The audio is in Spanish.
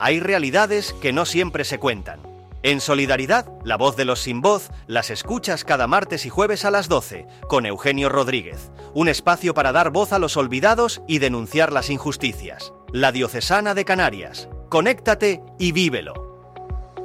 Hay realidades que no siempre se cuentan. En Solidaridad, la voz de los sin voz, las escuchas cada martes y jueves a las 12, con Eugenio Rodríguez. Un espacio para dar voz a los olvidados y denunciar las injusticias. La Diocesana de Canarias. Conéctate y vívelo.